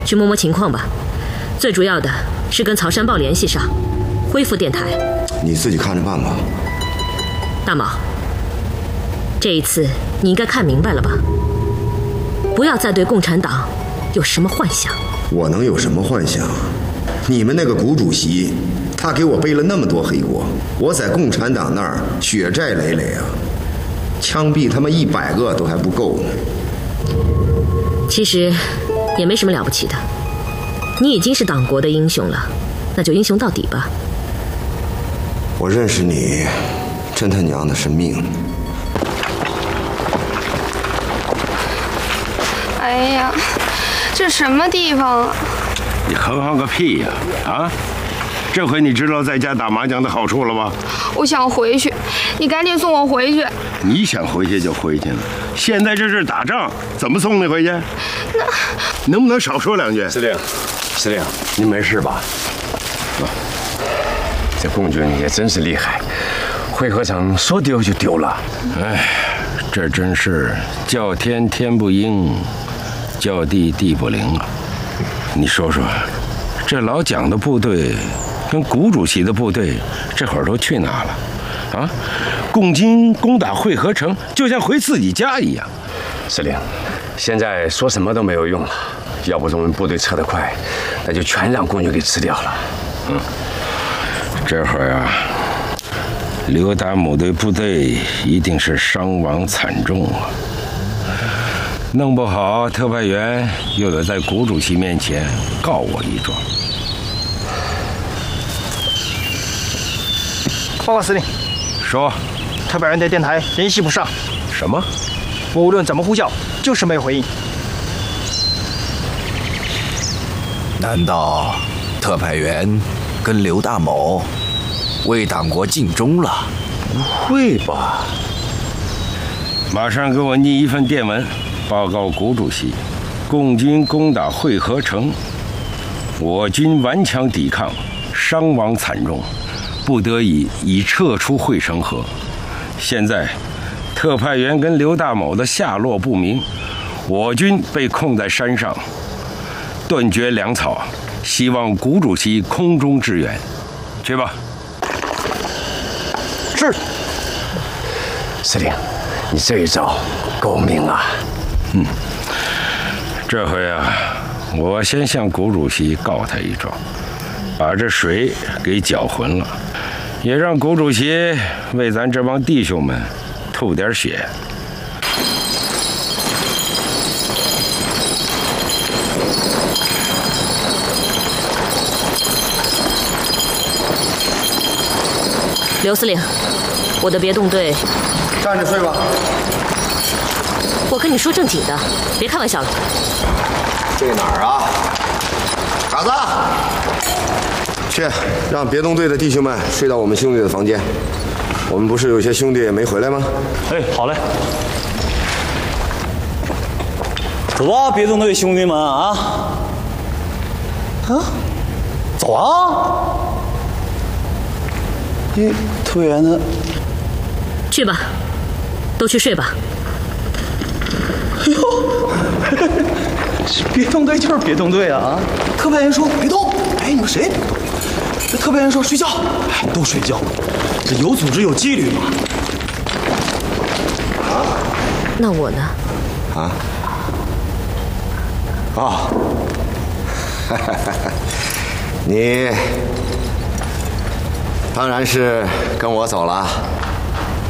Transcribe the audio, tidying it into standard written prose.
去摸摸情况吧。最主要的是跟曹山报联系上，恢复电台。 你自己看着办吧。 大毛，这一次你应该看明白了吧？不要再对共产党有什么幻想。 我能有什么幻想？你们那个谷主席，他给我背了那么多黑锅，我在共产党那儿血债累累啊，枪毙他们100个都还不够呢。 其实也没什么了不起的，你已经是党国的英雄了，那就英雄到底吧。 我认识你，真他娘的是命。 哎呀，这什么地方啊？ 你哼哼个屁呀！啊，这回你知道在家打麻将的好处了吧？ 我想回去，你赶紧送我回去。 你想回去就回去了，现在这是打仗，怎么送你回去？能不能少说2句？ 司令，您没事吧？这共军也真是厉害，会合城说丢就丢了。 哎，这真是叫天天不应，叫地地不灵啊！你说说，这老蒋的部队跟谷主席的部队这会儿都去哪了？啊，共军攻打会合城，就像回自己家一样。 司令，现在说什么都没有用了，要不是我们部队撤得快，那就全让共军给吃掉了。 这会儿啊，刘达某队部队一定是伤亡惨重啊，弄不好特派员又得在谷主席面前告我一状。 报告司令， 说， 特派员的电台联系不上。 什么？ 我无论怎么呼叫，就是没有回应。 难道特派员跟刘大某为党国尽忠了？ 不会吧？ 马上给我拟一份电文，报告谷主席，共军攻打会合城，我军顽强抵抗，伤亡惨重，不得已撤出会城河。现在特派员跟刘大某的下落不明，我军被控在山上，断绝粮草，希望谷主席空中支援。去吧。 是。 司令，你这一招够命啊！ 这回啊，我先向谷主席告他一状，把这水给搅浑了，也让谷主席为咱这帮弟兄们吐点血。 刘司令，我的别动队站着睡吧。 我跟你说正经的，别开玩笑了。 睡哪儿啊？嘎子，去让别动队的弟兄们睡到我们兄弟的房间。我们不是有些兄弟没回来吗？ 哎，好嘞。走吧，别动队兄弟们啊！走啊！特派员呢？ 去吧，都去睡吧。 哎呦，别动队就是别动队啊！特派员说别动，哎，你们谁也别动。这特派员说睡觉，哎，都睡觉。这有组织有纪律嘛。 那我呢？ 你当然是跟我走了。